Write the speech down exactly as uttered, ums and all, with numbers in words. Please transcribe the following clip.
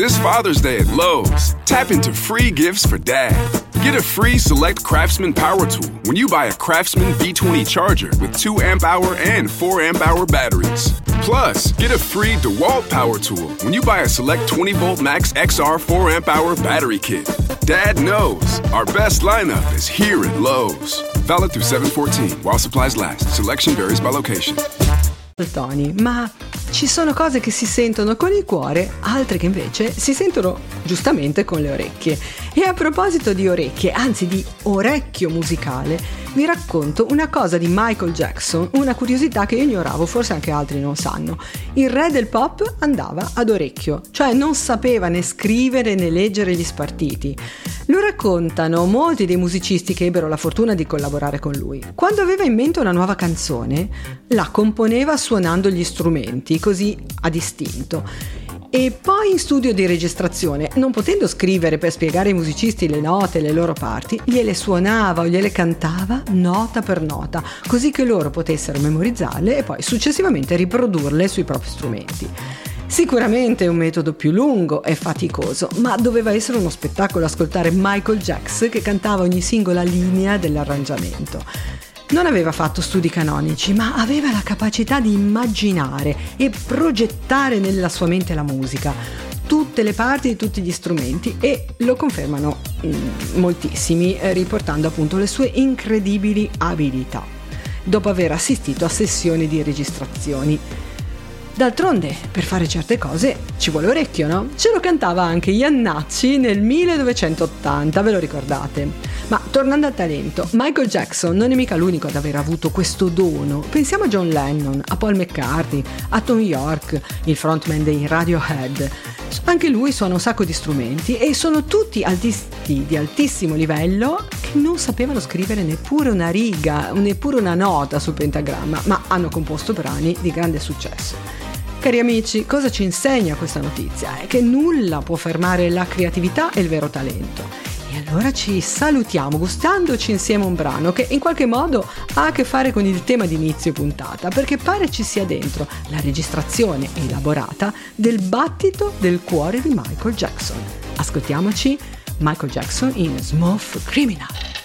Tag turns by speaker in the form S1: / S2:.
S1: This Father's Day at Lowe's, tap into free gifts for dad. Get a free Select Craftsman power tool when you buy a Craftsman V twenty charger with two amp hour and four amp hour batteries. Plus, get a free DeWalt power tool when you buy a Select twenty volt Max X R four amp hour battery kit. Dad knows our best lineup is here at Lowe's. Valid through seven fourteen while supplies last. Selection varies by location.
S2: Tony, ma ci sono cose che si sentono con il cuore, altre che invece si sentono giustamente con le orecchie. E a proposito di orecchie, anzi di orecchio musicale, vi racconto una cosa di Michael Jackson, una curiosità che io ignoravo, forse anche altri non sanno. Il re del pop andava ad orecchio, cioè non sapeva né scrivere né leggere gli spartiti. Lo raccontano molti dei musicisti che ebbero la fortuna di collaborare con lui. Quando aveva in mente una nuova canzone, la componeva suonando gli strumenti, così a distinto. E poi in studio di registrazione, non potendo scrivere per spiegare ai musicisti le note e le loro parti, gliele suonava o gliele cantava nota per nota, così che loro potessero memorizzarle e poi successivamente riprodurle sui propri strumenti. Sicuramente è un metodo più lungo e faticoso, ma doveva essere uno spettacolo ascoltare Michael Jackson che cantava ogni singola linea dell'arrangiamento. Non aveva fatto studi canonici, ma aveva la capacità di immaginare e progettare nella sua mente la musica, tutte le parti di tutti gli strumenti, e lo confermano mm, moltissimi, eh, riportando appunto le sue incredibili abilità, dopo aver assistito a sessioni di registrazioni. D'altronde, per fare certe cose ci vuole orecchio, no? Ce lo cantava anche Iannacci nel millenovecentottanta, ve lo ricordate? Ma tornando al talento, Michael Jackson non è mica l'unico ad aver avuto questo dono. Pensiamo a John Lennon, a Paul McCartney, a Tom York, il frontman dei Radiohead. Anche lui suona un sacco di strumenti e sono tutti artisti di altissimo livello che non sapevano scrivere neppure una riga, neppure una nota sul pentagramma, ma hanno composto brani di grande successo. Cari amici, cosa ci insegna questa notizia? È che nulla può fermare la creatività e il vero talento. E allora ci salutiamo gustandoci insieme un brano che in qualche modo ha a che fare con il tema di inizio puntata, perché pare ci sia dentro la registrazione elaborata del battito del cuore di Michael Jackson. Ascoltiamoci Michael Jackson in Smooth Criminal.